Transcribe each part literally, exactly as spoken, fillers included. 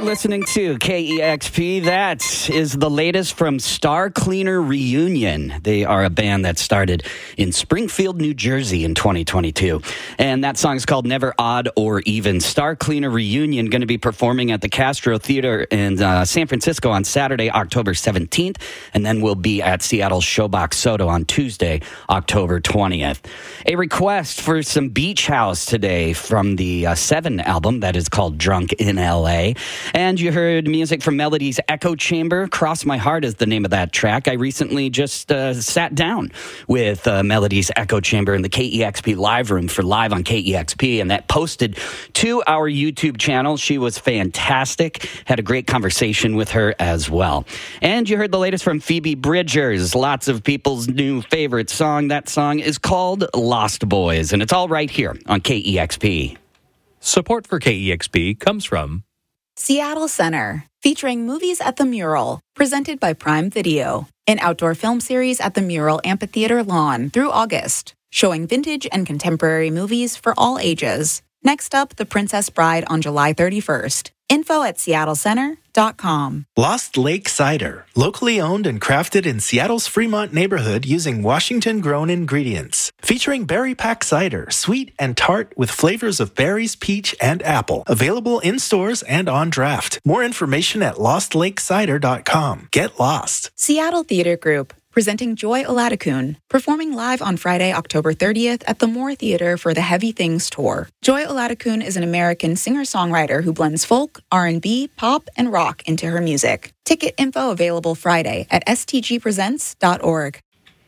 listening to K E X P. That is the latest from Star Cleaner Reunion. They are a band that started in Springfield, New Jersey in twenty twenty-two. And that song is called Never Odd or Even. Star Cleaner Reunion going to be performing at the Castro Theater in uh, San Francisco on Saturday, October seventeenth. And then we'll be at Seattle's Showbox Soda on Tuesday, October twentieth. A request for some Beach House today from the uh, Seven album that is called Drunk in L A. And you heard music from Melody's Echo Chamber. Cross My Heart is the name of that track. I recently just uh, sat down with uh, Melody's Echo Chamber in the K E X P live room for Live on K E X P, and that posted to our YouTube channel. She was fantastic. Had a great conversation with her as well. And you heard the latest from Phoebe Bridgers, lots of people's new favorite song. That song is called Lost Boys, and it's all right here on K E X P. Support for K E X P comes from Seattle Center, featuring Movies at the Mural, presented by Prime Video, an outdoor film series at the Mural Amphitheater Lawn through August, showing vintage and contemporary movies for all ages. Next up, The Princess Bride on July thirty-first. Info at seattle center dot com. Lost Lake Cider, locally owned and crafted in Seattle's Fremont neighborhood using Washington-grown ingredients. Featuring berry pack cider, sweet and tart with flavors of berries, peach, and apple. Available in stores and on draft. More information at lost lake cider dot com. Get lost. Seattle Theater Group, presenting Joy Oladokun, performing live on Friday, October thirtieth at the Moore Theater for the Heavy Things Tour. Joy Oladokun is an American singer-songwriter who blends folk, R and B, pop, and rock into her music. Ticket info available Friday at s t g presents dot org.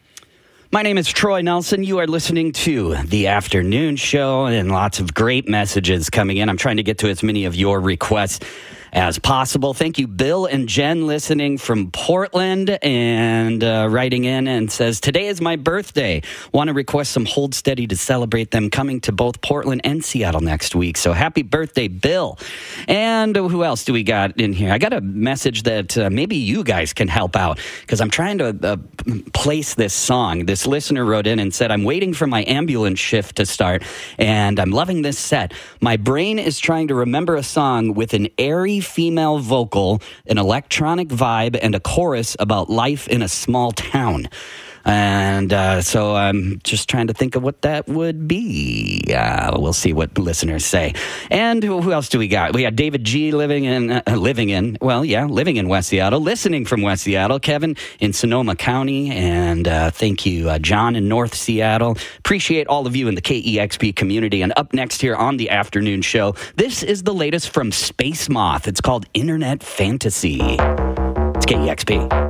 My name is Troy Nelson. You are listening to The Afternoon Show, and lots of great messages coming in. I'm trying to get to as many of your requests as possible. Thank you, Bill and Jen, listening from Portland and uh, writing in and says, today is my birthday. Want to request some Hold Steady to celebrate them coming to both Portland and Seattle next week. So happy birthday, Bill. And who else do we got in here? I got a message that uh, maybe you guys can help out because I'm trying to uh, place this song. This listener wrote in and said, I'm waiting for my ambulance shift to start and I'm loving this set. My brain is trying to remember a song with an airy female vocal, an electronic vibe, and a chorus about life in a small town. And uh, so I'm just trying to think of what that would be. Uh, we'll see what listeners say. And who else do we got? We got David G. living in, uh, living in, well, yeah, living in West Seattle, listening from West Seattle. Kevin in Sonoma County. And uh, thank you, uh, John in North Seattle. Appreciate all of you in the K E X P community. And up next here on the afternoon show, this is the latest from Space Moth. It's called Internet Fantasy. It's K E X P.